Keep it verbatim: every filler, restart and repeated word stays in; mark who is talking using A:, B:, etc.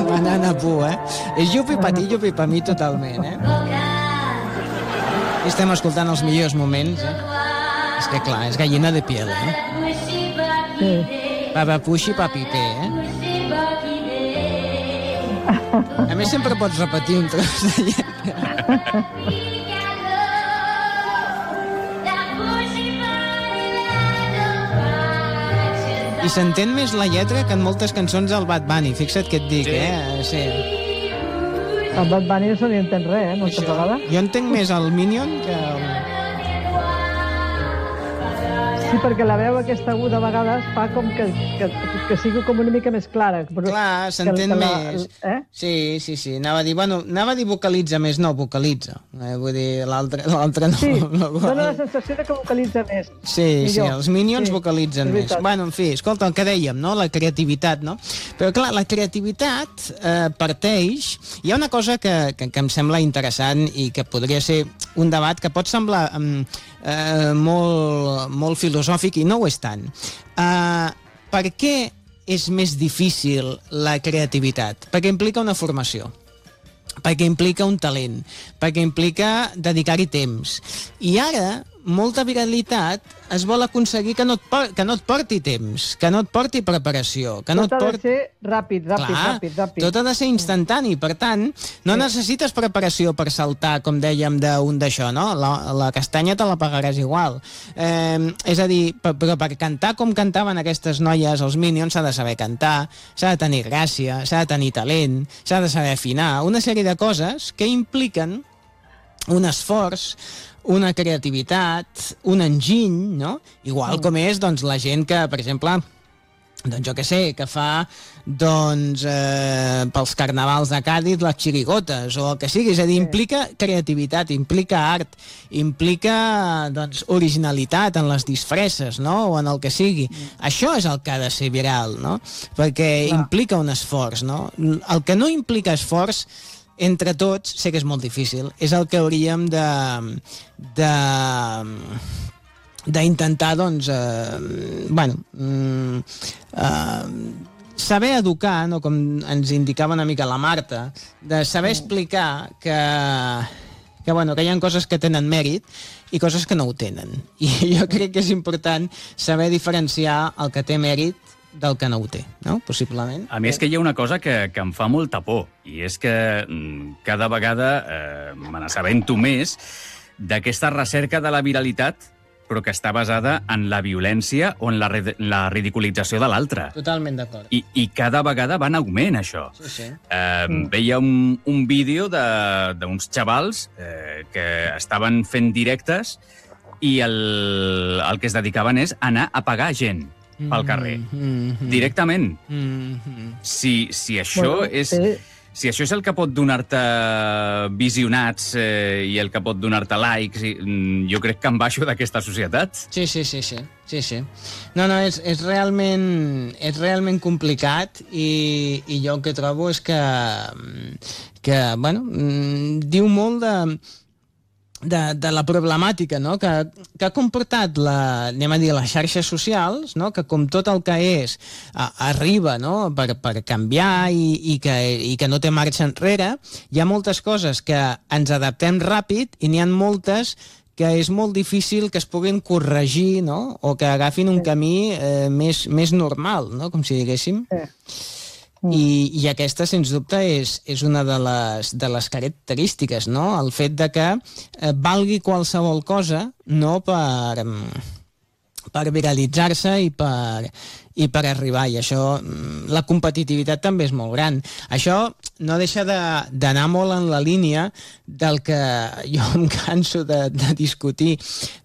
A: Banana Poo, eh? És Yupi Patí, Yupi pa mi totalment, eh? I estem escoltant els millors moments, eh? És que clar, és gallina de piel, eh?
B: Sí.
A: Papa Puixi, papi té, eh? A més, sempre pots repetir un tros de lletra. I s'entén més la lletra que en moltes cançons del Bad Bunny. Fixa't què et dic,
C: Sí.
A: eh? Sí.
B: El Bad Bunny no se li entén res, eh, moltes vegades.
A: Jo entenc més el Minion que el...
B: Sí, perquè la veu aquesta aguda a vegades fa com que, que, que sigui com una mica més clara. Però
A: Clar,
B: que-
A: s'entén
B: que la-
A: més.
B: Eh?
A: Sí, sí, sí. Anava a dir, bueno, anava a dir vocalitza més, no, vocalitza. Eh, vull dir, l'altre l'altre no.
B: Sí,
A: no,
B: dona la sensació de que vocalitza més.
A: Sí, sí,
B: Millor.
A: els Minions
B: Sí,
A: vocalitzen
B: és
A: més.
B: veritat.
A: Bueno, en fi, escolta, el que dèiem, no? La creativitat, no? Però, clar, la creativitat eh, parteix... Hi ha una cosa que, que, que em sembla interessant i que podria ser un debat que pot semblar um, eh, molt, molt filosòfic i no ho és tant. Uh, per què és més difícil la creativitat? Perquè implica una formació, perquè implica un talent, perquè implica dedicar-hi temps. I ara, molta viralitat es vol aconseguir que no et, por que no et porti temps, que no et porti preparació, que no
B: Tot
A: et
B: ha de
A: porti...
B: ser ràpid, ràpid,
A: Clar,
B: ràpid, ràpid.
A: tot ha de ser instantani, per tant, no necessites preparació per saltar, com dèiem, d'un d'això, no? La, la castanya te la pagaràs igual. Eh, és a dir, per, però per cantar com cantaven aquestes noies, els Minions, s'ha de saber cantar, s'ha de tenir gràcia, s'ha de tenir talent, s'ha de saber afinar, una sèrie de coses que impliquen un esforç, una creativitat, un enginy, no? Igual com és, doncs, la gent que, per exemple, doncs jo què sé, que fa doncs eh, pels carnavals de Càdiz les xirigotes o el que sigui, és a dir, implica creativitat, implica art, implica doncs originalitat en les disfresses, no? O en el que sigui. Això és el que ha de ser viral, no? Perquè
B: Clar.
A: implica un esforç, no? El que no implica esforç entre tots, sé que és molt difícil, és el que hauríem de... de d'intentar, doncs, eh, bueno, mm, eh, saber educar, no, com ens indicava una mica la Marta, de saber explicar que, que, bueno, que hi ha coses que tenen mèrit i coses que no ho tenen. I jo crec que és important saber diferenciar el que té mèrit del que no ho té, no? Possiblement.
C: A més que hi ha una cosa que, que em fa molta por, i és que mm, cada vegada eh, me n'assabento més d'aquesta recerca de la viralitat, però que està basada en la violència o en la, la ridiculització de l'altre.
A: Totalment d'acord.
C: I, I cada vegada va en augment, això.
A: Sí, sí.
C: Eh, veia un, un vídeo d'uns xavals eh, que estaven fent directes i el, el que es dedicaven és anar a pagar gent pel carrer.
A: Mm-hmm.
C: Directament.
A: Mm-hmm.
C: Si, si això
B: Bueno,
C: és...
B: sí.
C: Si això és el que pot donar-te visionats eh, i el que pot donar-te likes, i, mm, jo crec que em baixo d'aquesta societat.
A: Sí, sí, sí, sí, sí, sí. No, no, és, és, realment, és realment complicat i, i jo el que trobo és que, que bueno, diu molt de, de, de la problemàtica, no? que, que ha comportat la, anem a dir, les xarxes socials, no? Que com tot el que és a, arriba, no? per, per canviar i, i, que, i que no té marxa enrere, hi ha moltes coses que ens adaptem ràpid i n'hi ha moltes que és molt difícil que es puguin corregir, no? O que agafin un camí eh, més, més normal, no? Com si diguéssim.
B: Sí.
A: I, i aquesta, sens dubte, és, és una de les, de les característiques, no? El fet de que eh, valgui qualsevol cosa, no per, per viralitzar-se i per, i per arribar. I això, la competitivitat també és molt gran. Això no deixa d'anar molt en la línia del que jo em canso de, de discutir